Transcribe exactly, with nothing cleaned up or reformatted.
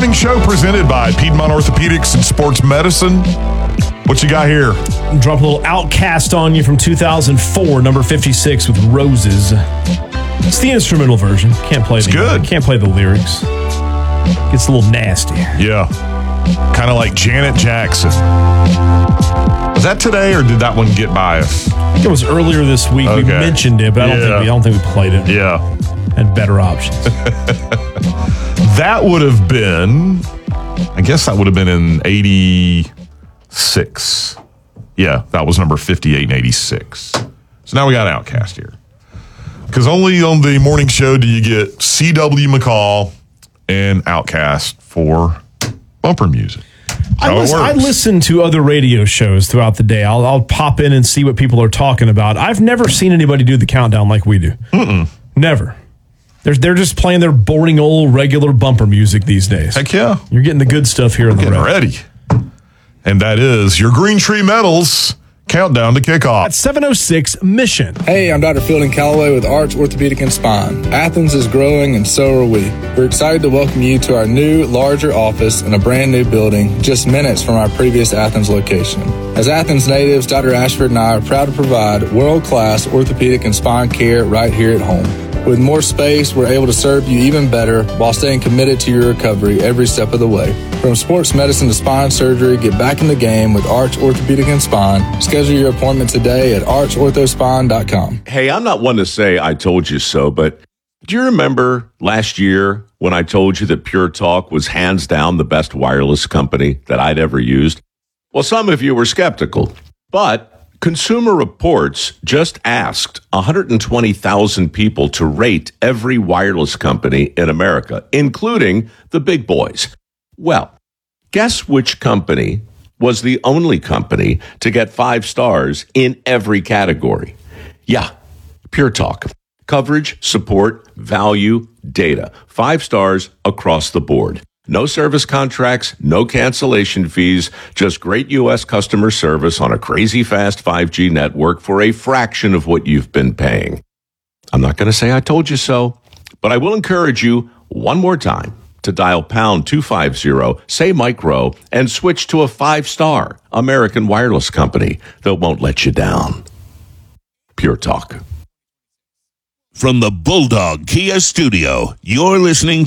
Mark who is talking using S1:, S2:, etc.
S1: morning show presented by Piedmont Orthopedics and Sports Medicine. What you got here?
S2: Drop a little Outcast on you from two thousand four, number fifty-six with Roses. It's the instrumental version. Can't play
S1: it's
S2: the
S1: good.
S2: Can't play the lyrics. Gets a little nasty.
S1: Yeah. Kind of like Janet Jackson. Was that today or did that one get by us?
S2: I think it was earlier this week.
S1: Okay.
S2: We mentioned it, but I don't
S1: Yeah.
S2: think we I don't think we played it.
S1: Yeah.
S2: Had better options.
S1: That would have been, I guess that would have been in eighty-six. Yeah, that was number fifty-eight and eighty-six. So now we got Outcast here. Because only on the morning show do you get C W McCall and Outcast for bumper music.
S2: I,
S1: How it
S2: listen, I
S1: works.
S2: listen to other radio shows throughout the day. I'll, I'll pop in and see what people are talking about. I've never seen anybody do the countdown like we do.
S1: Mm-mm.
S2: Never. They're, they're just playing their boring old regular bumper music these days.
S1: Heck yeah.
S2: You're getting the good stuff here in the
S1: Getting
S2: red.
S1: ready. And that is your Green Tree Metals countdown to kickoff.
S2: At seven oh six Mission.
S3: Hey, I'm Doctor Fielding Calloway with Arch Orthopedic and Spine. Athens is growing and so are we. We're excited to welcome you to our new, larger office in a brand new building just minutes from our previous Athens location. As Athens natives, Doctor Ashford and I are proud to provide world-class orthopedic and spine care right here at home. With more space, we're able to serve you even better while staying committed to your recovery every step of the way. From sports medicine to spine surgery, get back in the game with Arch Orthopedic and Spine. Schedule your appointment today at arch ortho spine dot com.
S4: Hey, I'm not one to say I told you so, but do you remember last year when I told you that Pure Talk was hands down the best wireless company that I'd ever used? Well, some of you were skeptical, but Consumer Reports just asked one hundred twenty thousand people to rate every wireless company in America, including the big boys. Well, guess which company was the only company to get five stars in every category? Yeah, Pure Talk. Coverage, support, value, data. Five stars across the board. No service contracts, no cancellation fees, just great U S customer service on a crazy fast five G network for a fraction of what you've been paying. I'm not going to say I told you so, but I will encourage you one more time to dial pound two fifty, say micro, and switch to a five-star American wireless company that won't let you down. Pure Talk.
S5: From the Bulldog Kia Studio, you're listening